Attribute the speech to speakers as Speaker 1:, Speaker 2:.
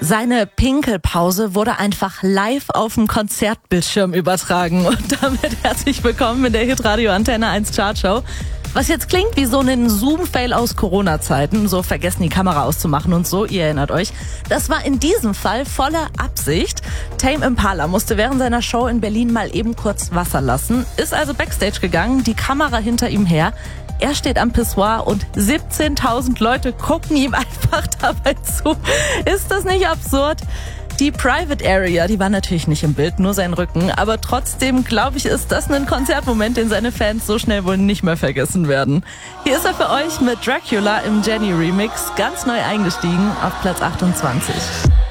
Speaker 1: Seine Pinkelpause wurde einfach live auf dem Konzertbildschirm übertragen. Und damit herzlich willkommen in der Hitradio Antenne 1 Chartshow. Was jetzt klingt wie so ein Zoom-Fail aus Corona-Zeiten, so vergessen die Kamera auszumachen und so, ihr erinnert euch. Das war in diesem Fall voller Absicht. Tame Impala musste während seiner Show in Berlin mal eben kurz Wasser lassen, ist also Backstage gegangen, die Kamera hinter ihm her. Er steht am Pissoir und 17.000 Leute gucken ihm einfach dabei zu. Ist das nicht absurd? Die Private Area, die war natürlich nicht im Bild, nur sein Rücken. Aber trotzdem, glaube ich, ist das ein Konzertmoment, den seine Fans so schnell wohl nicht mehr vergessen werden. Hier ist er für euch mit Dracula im Jenny Remix, ganz neu eingestiegen auf Platz 28.